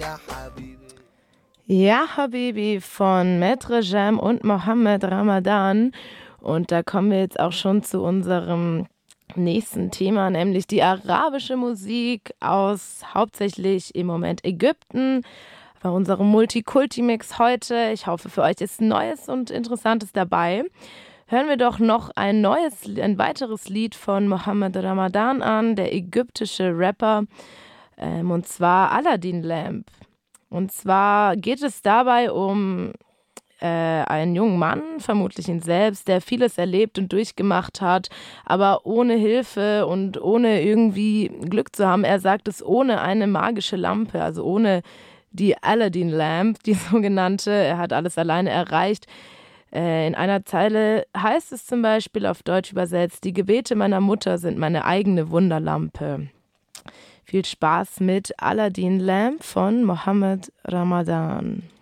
Ja, Habibi von Maître Jam und Mohammed Ramadan. Und da kommen wir jetzt auch schon zu unserem nächsten Thema, nämlich die arabische Musik aus hauptsächlich im Moment Ägypten. Bei unserem Multikulti-Mix heute. Ich hoffe, für euch ist Neues und Interessantes dabei. Hören wir doch noch ein weiteres Lied von Mohammed Ramadan an, der ägyptische Rapper, und zwar Aladdin Lamp. Und zwar geht es dabei um einen jungen Mann, vermutlich ihn selbst, der vieles erlebt und durchgemacht hat, aber ohne Hilfe und ohne irgendwie Glück zu haben. Er sagt es ohne eine magische Lampe, also ohne die Aladdin Lamp, die sogenannte. Er hat alles alleine erreicht. In einer Zeile heißt es zum Beispiel auf Deutsch übersetzt: Die Gebete meiner Mutter sind meine eigene Wunderlampe. Viel Spaß mit Aladdin Lamp von Mohammed Ramadan.